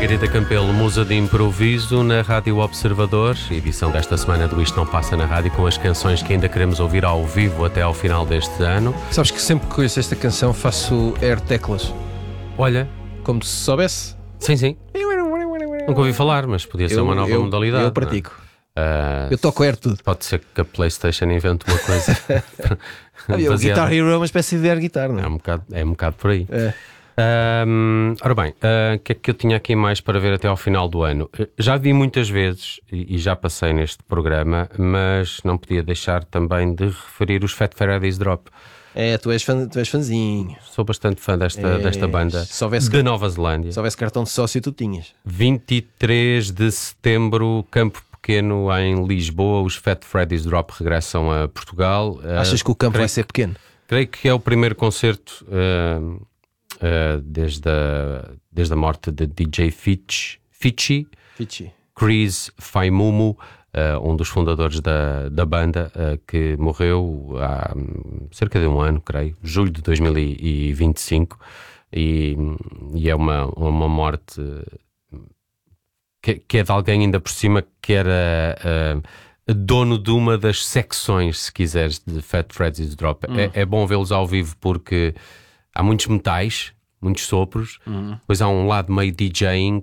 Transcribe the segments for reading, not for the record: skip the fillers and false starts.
Margarida Campelo, musa de improviso na Rádio Observador, edição desta semana do Isto Não Passa na Rádio, com as canções que ainda queremos ouvir ao vivo até ao final deste ano. Sabes que sempre que conheço esta canção faço air teclas. Olha, como se soubesse. Sim. Nunca ouvi falar, mas podia ser uma nova modalidade. Eu pratico. Eu toco air tudo. Pode ser que a PlayStation invente uma coisa. O Guitar Hero é uma espécie de air guitar, não é? É um bocado por aí. Ora bem, o que é que eu tinha aqui mais para ver até ao final do ano? Já vi muitas vezes e já passei neste programa, mas não podia deixar também de referir os Fat Freddy's Drop. Tu és fãzinho. Sou bastante fã desta banda de Nova Zelândia. Se houvesse cartão de sócio, tu tinhas. 23 de setembro, Campo Pequeno em Lisboa. Os Fat Freddy's Drop regressam a Portugal. Achas que o campo vai ser pequeno? Creio que é o primeiro concerto desde a morte de DJ Fichi. Chris Faimumu, um dos fundadores da banda, que morreu há cerca de um ano, creio, julho de 2025, e é uma morte que é de alguém ainda por cima que era dono de uma das secções, se quiseres, de Fat Freddy's Drop. É bom vê-los ao vivo porque há muitos metais, muitos sopros, depois há um lado meio DJing,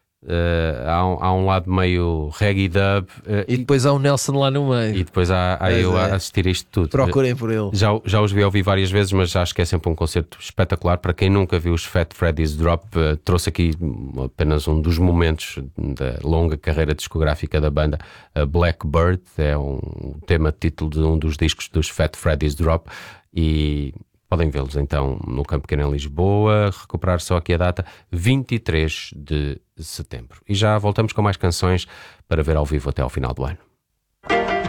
há um lado meio reggae dub, e depois há o Nelson lá no meio, e depois há eu a assistir a isto tudo. Procurem por ele. Já os vi ouvir várias vezes, mas acho que é sempre um concerto espetacular. Para quem nunca viu os Fat Freddy's Drop, trouxe aqui apenas um dos momentos da longa carreira discográfica da banda. Blackbird é um tema título de um dos discos dos Fat Freddy's Drop, e podem vê-los então no Campo Pequeno em Lisboa. Recuperar só aqui a data, 23 de setembro. E já voltamos com mais canções para ver ao vivo até ao final do ano.